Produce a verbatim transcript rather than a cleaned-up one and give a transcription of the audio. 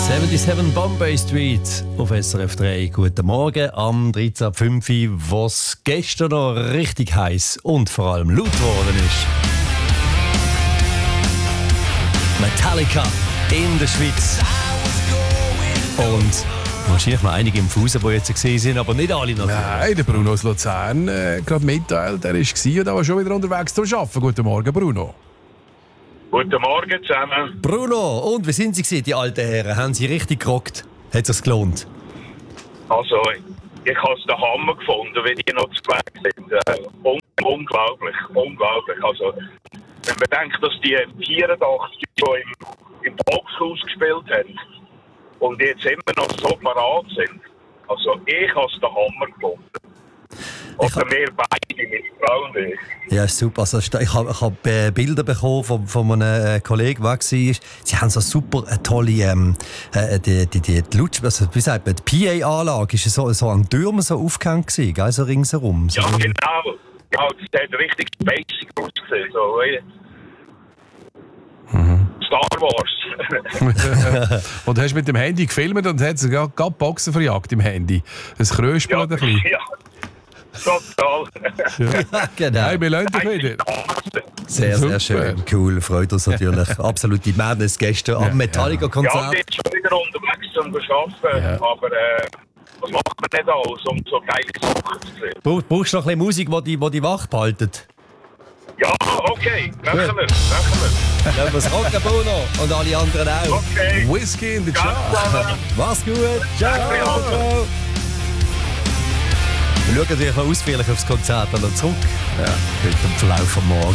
siebenundsiebzig Bombay Street auf S R F drei. Guten Morgen am dreizehn Uhr fünf, was gestern noch richtig heiß und vor allem laut geworden ist. Metallica in der Schweiz. Und wahrscheinlich noch einige im Fuß, die jetzt gesehen sind, aber nicht alle natürlich. Nein, der Bruno aus Luzern äh, gerade mitteilt, er war und war schon wieder unterwegs zum Arbeiten. Guten Morgen, Bruno. Guten Morgen zusammen. Bruno, und wie sind Sie gewesen, die alten Herren? Haben Sie richtig gerockt? Hat es sich gelohnt? Also, ich habe es den Hammer gefunden, wie die noch zu Weg sind. Äh, un- unglaublich, unglaublich. Also, wenn man denkt, dass die vierundachtzig schon im, im Volkshaus gespielt haben und jetzt immer noch so parat sind, also ich habe es den Hammer gefunden. Oder wir beide mit Frauen. Ja, super. Also, ich habe ich hab, äh, Bilder bekommen von, von einem äh, Kollegen, der war. Sie haben so super eine tolle ähm, äh, die, die, die, die Lutsch, also, wie sagt man, die P A-Anlage ist so, so an Türmen so aufgehängt gewesen, gell? So ringsherum. So Ja, genau. Ja, das hat richtig basic ausgesehen. So, äh. Mhm. Star Wars. Und hast mit dem Handy gefilmt und hat sogar gerade Boxen verjagt im Handy. Das Kröspel Ja, ein bisschen. ja. Total. Ja, genau. Hey, wir lernen dich wieder. Sehr, sehr Super. schön. Cool, freut uns natürlich. Absolute Madness gestern am Ja, Metallica-Konzert. ich bin schon wieder unterwegs zum Arbeiten, Ja. aber äh, was macht man nicht alles, um so geile Sachen zu sehen? Brauch- Brauchst du noch ein bisschen Musik, die die, die die wach behaltet? Ja, okay, machen wir, machen wir. Lassen wir es rocken, Bruno. Und alle anderen auch. Okay, Whisky in the ganz jar. klar. Mach's gut. Ciao. Ciao. Wir schauen natürlich noch ausführlich aufs Konzert und dann zurück. Ja, mit dem Verlauf am Morgen.